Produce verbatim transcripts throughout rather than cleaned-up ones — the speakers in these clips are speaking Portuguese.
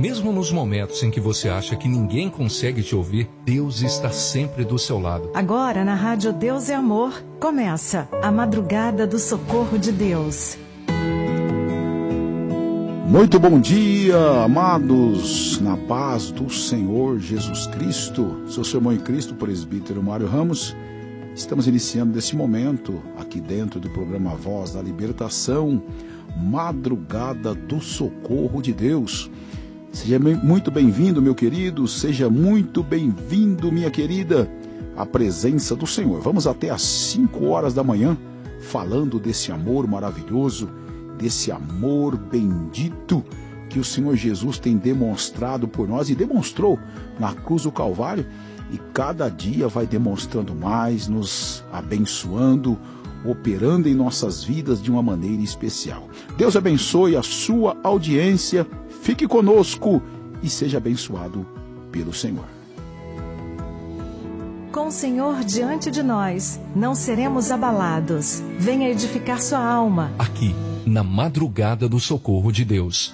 Mesmo nos momentos em que você acha que ninguém consegue te ouvir, Deus está sempre do seu lado. Agora na Rádio Deus é Amor, começa a Madrugada do Socorro de Deus. Muito bom dia, amados, na paz do Senhor Jesus Cristo. Sou seu irmão em Cristo, presbítero Mário Ramos. Estamos iniciando nesse momento, aqui dentro do programa Voz da Libertação, Madrugada do Socorro de Deus. Seja muito bem-vindo, meu querido, seja muito bem-vindo, minha querida, à presença do Senhor. Vamos até às cinco horas da manhã, falando desse amor maravilhoso, desse amor bendito que o Senhor Jesus tem demonstrado por nós e demonstrou na cruz do Calvário, e cada dia vai demonstrando mais, nos abençoando, operando em nossas vidas de uma maneira especial. Deus abençoe a sua audiência, fique conosco e seja abençoado pelo Senhor. Com o Senhor diante de nós, não seremos abalados. Venha edificar sua alma. Aqui, na Madrugada do Socorro de Deus.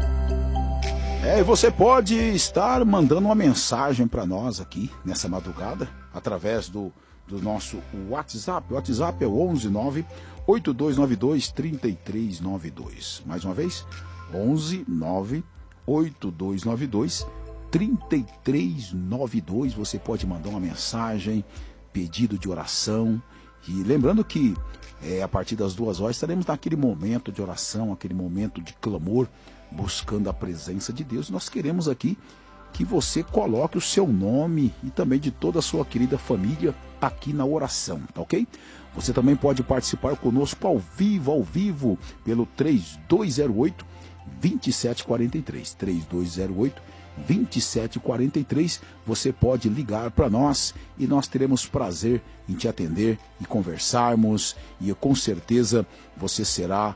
É, você pode estar mandando uma mensagem para nós aqui nessa madrugada, através do, do nosso WhatsApp. O WhatsApp é o onze nove oito dois nove dois três três nove dois. Mais uma vez, onze nove oito dois nove dois três três nove dois. Você pode mandar uma mensagem, pedido de oração. E lembrando que é, a partir das duas horas estaremos naquele momento de oração, aquele momento de clamor, buscando a presença de Deus. Nós queremos aqui que você coloque o seu nome e também de toda a sua querida família aqui na oração, tá ok? Você também pode participar conosco ao vivo, ao vivo, pelo três dois zero oito, dois sete quatro três, três dois zero oito, dois sete quatro três. Você pode ligar para nós e nós teremos prazer em te atender e conversarmos, e com certeza você será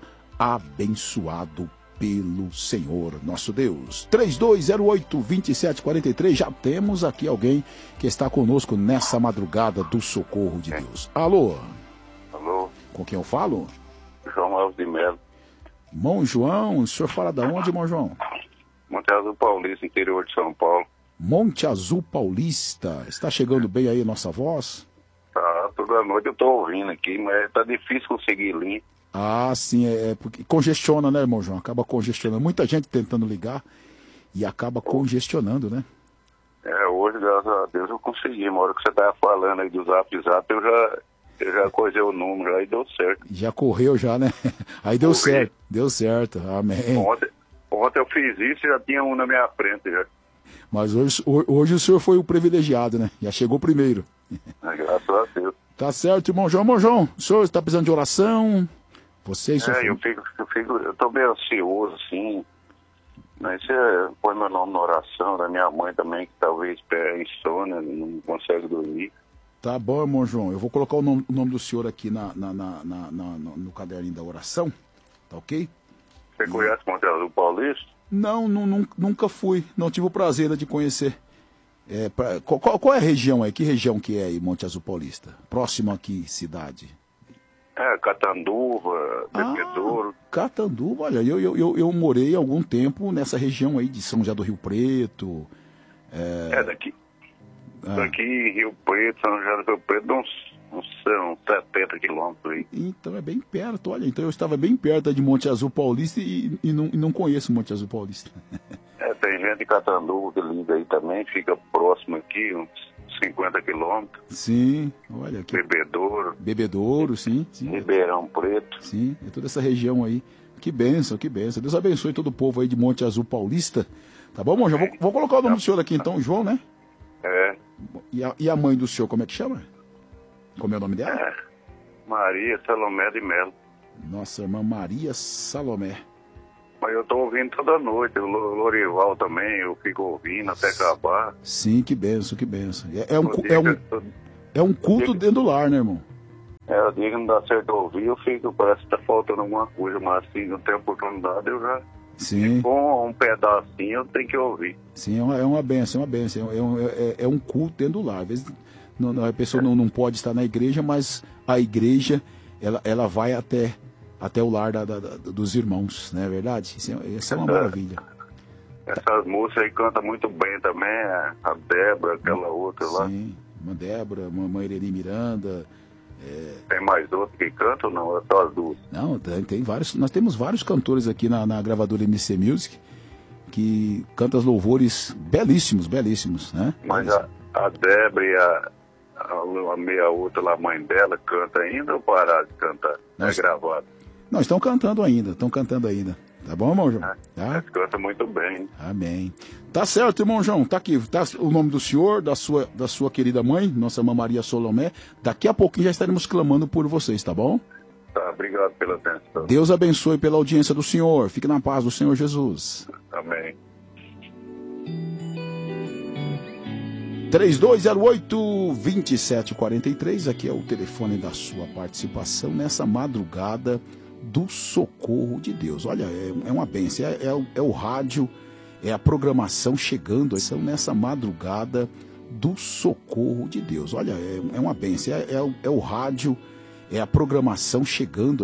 abençoado pelo Senhor nosso Deus. Três dois zero oito, dois sete quatro três. Já temos aqui alguém que está conosco nessa madrugada do socorro de Deus. Alô? Alô? Com quem eu falo? João Alves de Melo. Irmão João, o senhor fala da onde, irmão João? Monte Azul Paulista, interior de São Paulo. Monte Azul Paulista. Está chegando bem aí a nossa voz? Tá, toda noite eu tô ouvindo aqui, mas tá difícil conseguir linha. Ah, sim, é, é porque congestiona, né, irmão João? Acaba congestionando. Muita gente tentando ligar e acaba congestionando, né? É, hoje, graças a Deus, eu consegui. Uma hora que você tava falando aí do Zap Zap, eu já, eu já coisei o número aí, deu certo. Já correu já, né? Aí deu Corri. certo, deu certo, amém. Ontem, ontem eu fiz isso e já tinha um na minha frente já. Mas hoje, hoje o senhor foi o privilegiado, né? Já chegou primeiro. É, graças a Deus. Tá certo, irmão João. Irmão João, o senhor está precisando de oração? Você e seu É, filho? eu fico, eu fico, eu tô meio ansioso, assim. Mas você põe meu nome na oração, da minha mãe também, que talvez é insônia, não consegue dormir. Tá bom, irmão João. Eu vou colocar o nome, o nome do senhor aqui na, na, na, na, na, no caderninho da oração, tá ok? Você conhece Monte Azul Paulista? Não, não, não, nunca fui. Não tive o prazer de conhecer. É, pra, qual, qual é a região aí? Que região que é aí, Monte Azul Paulista? Próximo aqui, cidade? É, Catanduva, Bebedouro. Ah, Catanduva, olha, eu, eu, eu, eu morei algum tempo nessa região aí de São José do Rio Preto. É, é daqui. Ah. Daqui Rio Preto, São José do Rio Preto, uns, uns, uns setenta quilômetros aí. Então é bem perto, olha. Então eu estava bem perto de Monte Azul Paulista e, e, não, e não conheço Monte Azul Paulista. É, tem gente de Catanduva que liga aí também, fica próximo aqui, uns cinquenta quilômetros. Sim, olha aqui. Bebedouro. Bebedouro, sim, sim. Ribeirão Preto. Sim, é toda essa região aí. Que bênção, que bênção. Deus abençoe todo o povo aí de Monte Azul Paulista. Tá bom, irmão? Já vou, vou colocar o nome do senhor aqui então, João, né? É. E a, e a mãe do senhor, como é que chama? Como é o nome dela? É. Maria Salomé de Melo. Nossa irmã Maria Salomé. Mas eu tô ouvindo toda noite, o Lorival também, eu fico ouvindo até acabar. Sim, que benção, que benção. É, é, um, é, um, é um culto dentro do lar, né, irmão? É, eu digo que não dá certo ouvir, eu fico, parece que tá faltando alguma coisa, mas assim, não tem oportunidade, eu já... Sim. Com um pedacinho eu tenho que ouvir. Sim, é uma, é uma benção, é uma benção. É um, é, é um culto dentro do lar. Às vezes não, a pessoa não, não pode estar na igreja, mas a igreja, ela, ela vai até... até o lar da, da, da, dos irmãos, não é verdade? Isso é, isso é uma maravilha. Essas moças aí cantam muito bem também, a Débora, aquela outra lá. Sim, uma Débora, uma Maireli Miranda. É... Tem mais outro que canta ou não? É só as duas? Não, tem, tem vários. Nós temos vários cantores aqui na, na gravadora M C Music que cantam os louvores belíssimos, belíssimos, né? Mas a, a Débora e a, a, a meia outra lá, a mãe dela, canta ainda ou pararam de cantar? Nós... É gravado? Não, estão cantando ainda, estão cantando ainda. Tá bom, irmão João? É, Tá? eles cantam muito bem. Amém. Tá certo, irmão João. Tá aqui. Tá o nome do senhor, da sua, da sua querida mãe, nossa irmã Maria Solomé. Daqui a pouquinho já estaremos clamando por vocês, tá bom? Tá, obrigado pela atenção. Deus abençoe pela audiência do senhor. Fique na paz do Senhor Jesus. Amém. três dois zero oito, dois sete quatro três, aqui é o telefone da sua participação nessa madrugada do socorro de Deus. Olha, é, é uma bênção, é, é, é o rádio, é a programação chegando nessa madrugada do socorro de Deus. Olha, é, é uma bênção, é, é, é o rádio, é a programação chegando